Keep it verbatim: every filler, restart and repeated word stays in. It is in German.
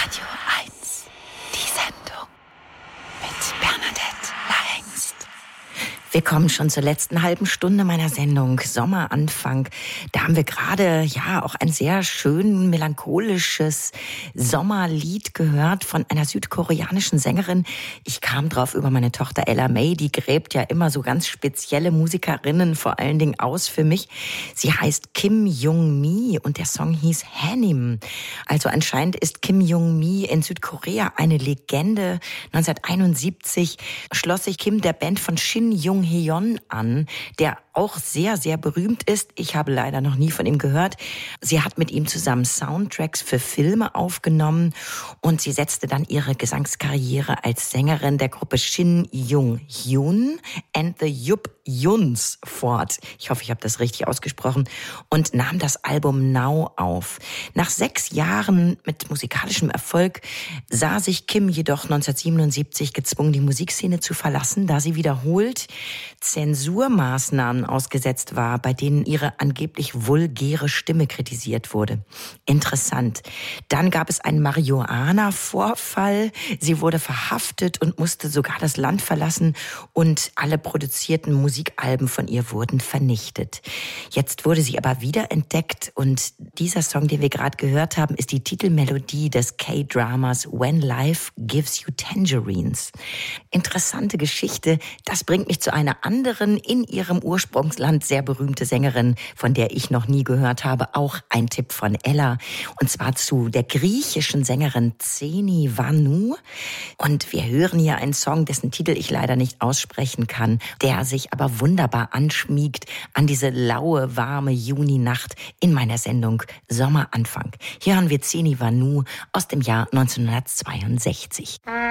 Radio eins. Die Sendung mit Bernadette Lahengst. Wir kommen schon zur letzten halben Stunde meiner Sendung Sommeranfang. Da haben wir gerade ja auch ein sehr schön melancholisches Sommerlied gehört von einer südkoreanischen Sängerin. Ich kam drauf über meine Tochter Ella May, die gräbt ja immer so ganz spezielle Musikerinnen vor allen Dingen aus für mich. Sie heißt Kim Young-mi und der Song hieß Hanim. Also anscheinend ist Kim Young-mi in Südkorea eine Legende. neunzehnhunderteinundsiebzig schloss sich Kim der Band von Shin Jung-heon an, der auch sehr, sehr berühmt ist. Ich habe leider noch nie von ihm gehört. Sie hat mit ihm zusammen Soundtracks für Filme aufgenommen und sie setzte dann ihre Gesangskarriere als Sängerin der Gruppe Shin Jung-hyun and the Yup Yuns fort. Ich hoffe, ich habe das richtig ausgesprochen. Und nahm das Album Now auf. Nach sechs Jahren mit musikalischem Erfolg sah sich Kim jedoch neunzehnhundertsiebenundsiebzig gezwungen, die Musikszene zu verlassen, da sie wiederholt Zensurmaßnahmen ausgesetzt war, bei denen ihre angeblich vulgäre Stimme kritisiert wurde. Interessant. Dann gab es einen Marihuana-Vorfall. Sie wurde verhaftet und musste sogar das Land verlassen und alle produzierten Musikalben von ihr wurden vernichtet. Jetzt wurde sie aber wiederentdeckt und dieser Song, den wir gerade gehört haben, ist die Titelmelodie des K-Dramas When Life Gives You Tangerines. Interessante Geschichte. Das bringt mich zu einer anderen, in ihrem Ursprungsland sehr berühmte Sängerin, von der ich noch nie gehört habe. Auch ein Tipp von Ella. Und zwar zu der griechischen Sängerin Xeni Vanou. Und wir hören hier einen Song, dessen Titel ich leider nicht aussprechen kann, der sich aber wunderbar anschmiegt an diese laue, warme Juninacht in meiner Sendung Sommeranfang. Hier hören wir Xeni Vanou aus dem Jahr neunzehnhundertzweiundsechzig.